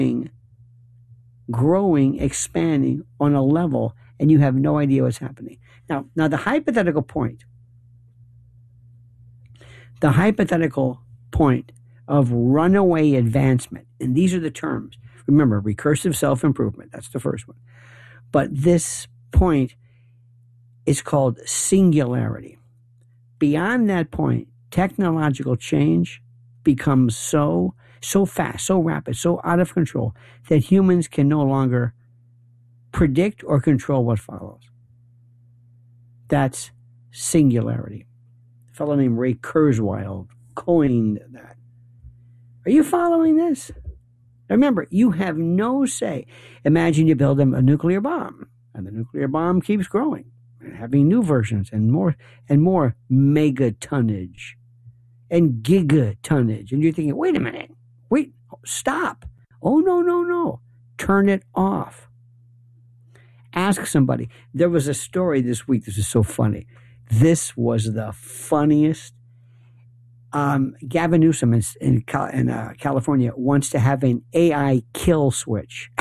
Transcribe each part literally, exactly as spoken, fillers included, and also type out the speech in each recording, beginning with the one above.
growing, expanding on a level, and you have no idea what's happening. Now, now the hypothetical point, the hypothetical point of runaway advancement, and these are the terms. Remember, recursive self-improvement, that's the first one. But this point is called singularity. Beyond that point, technological change becomes so, so fast, so rapid, so out of control that humans can no longer predict or control what follows. That's singularity. A fellow named Ray Kurzweil coined that. Are you following this? Remember, you have no say. Imagine you build a, a nuclear bomb, and the nuclear bomb keeps growing, and having new versions and more and more megatonnage and gigatonnage. And you're thinking, wait a minute, wait, stop. Oh, no, no, no. Turn it off. Ask somebody. There was a story this week. This is so funny. This was the funniest. Um, Gavin Newsom in, in, in uh, California wants to have an A I kill switch.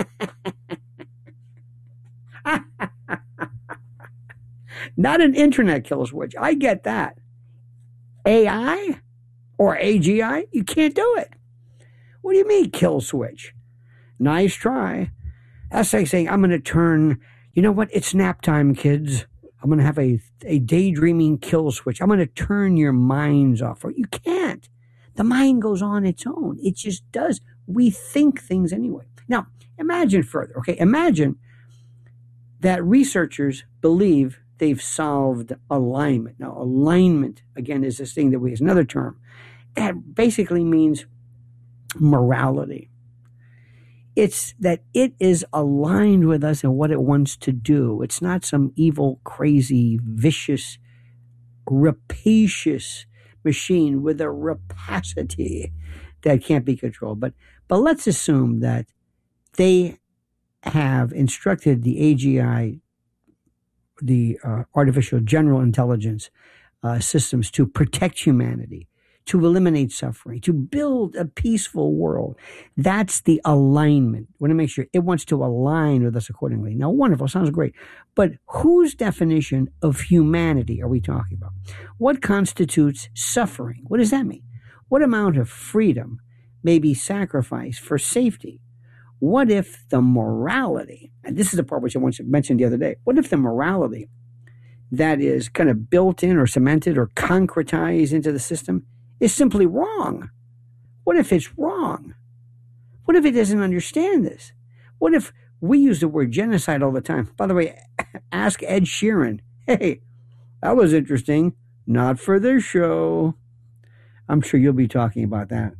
Not an internet kill switch. I get that. A I or A G I? You can't do it. What do you mean kill switch? Nice try. That's like saying, I'm going to turn, you know what? It's nap time, kids. I'm going to have a, a daydreaming kill switch. I'm going to turn your minds off. You can't. The mind goes on its own. It just does. We think things anyway. Now, imagine further, okay? Imagine that researchers believe they've solved alignment. Now, alignment, again, is this thing that we, is another term. That basically means morality. It's that it is aligned with us and what it wants to do. It's not some evil, crazy, vicious, rapacious machine with a rapacity that can't be controlled. But but let's assume that they have instructed the A G I, the uh, artificial general intelligence uh, systems, to protect humanity, to eliminate suffering, to build a peaceful world. That's the alignment. I want to make sure it wants to align with us accordingly. Now, wonderful, sounds great. But whose definition of humanity are we talking about? What constitutes suffering? What does that mean? What amount of freedom may be sacrificed for safety? What if the morality, and this is the part which I mentioned the other day, what if the morality that is kind of built in or cemented or concretized into the system is simply wrong? What if it's wrong? What if it doesn't understand this? What if we use the word genocide all the time? By the way, ask Ed Sheeran. Hey, that was interesting. Not for this show. I'm sure you'll be talking about that.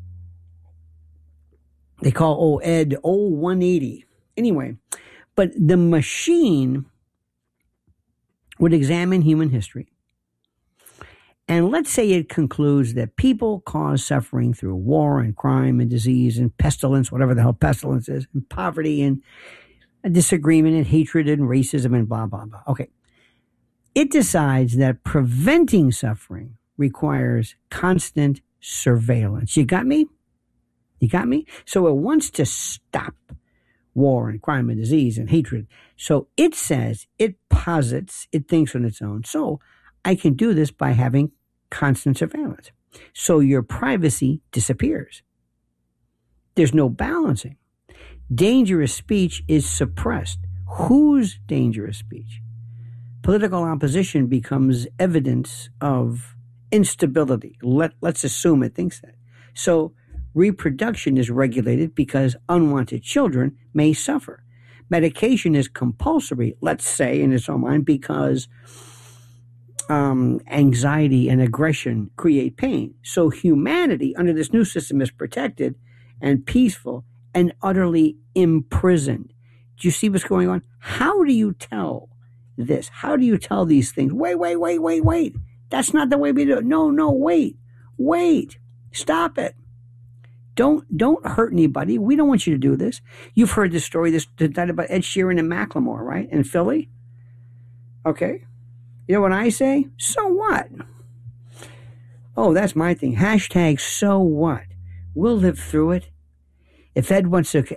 They call old Ed old one eighty. Anyway, but the machine would examine human history. And let's say it concludes that people cause suffering through war and crime and disease and pestilence, whatever the hell pestilence is, and poverty and disagreement and hatred and racism and blah, blah, blah. Okay. It decides that preventing suffering requires constant surveillance. You got me? You got me? So it wants to stop war and crime and disease and hatred. So it says, it posits, it thinks on its own. So I can do this by having constant surveillance. So your privacy disappears. There's no balancing. Dangerous speech is suppressed. Whose dangerous speech? Political opposition becomes evidence of instability. Let, let's assume it thinks that. So reproduction is regulated because unwanted children may suffer. Medication is compulsory, let's say, in its own mind, because um, anxiety and aggression create pain. So humanity under this new system is protected and peaceful and utterly imprisoned. Do you see what's going on? How do you tell this? How do you tell these things? Wait, wait, wait, wait, wait. That's not the way we do it. No, no, wait, wait. Stop it. Don't don't hurt anybody. We don't want you to do this. You've heard this story, this that about Ed Sheeran and Macklemore, right? In Philly. Okay. You know what I say? So what? Oh, that's my thing. Hashtag so what? We'll live through it. If Ed wants to